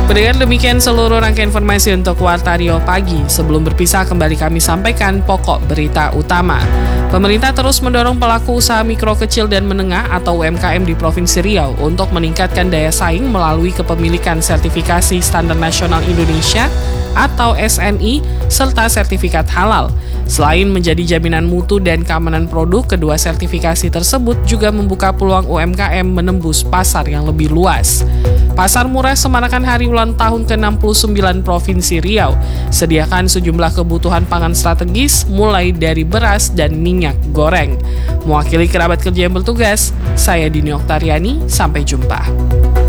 Dengan demikian seluruh rangkaian informasi untuk Warta Riau Pagi. Sebelum berpisah kembali kami sampaikan pokok berita utama. Pemerintah terus mendorong pelaku usaha mikro kecil dan menengah atau UMKM di Provinsi Riau untuk meningkatkan daya saing melalui kepemilikan sertifikasi Standar Nasional Indonesia atau SNI serta sertifikat halal. Selain menjadi jaminan mutu dan keamanan produk, kedua sertifikasi tersebut juga membuka peluang UMKM menembus pasar yang lebih luas. Pasar Murah semarakan hari ulang tahun ke-69 Provinsi Riau. Sediakan sejumlah kebutuhan pangan strategis mulai dari beras dan minyak goreng. Mewakili kerabat kerja yang bertugas, saya Dini Oktariani, sampai jumpa.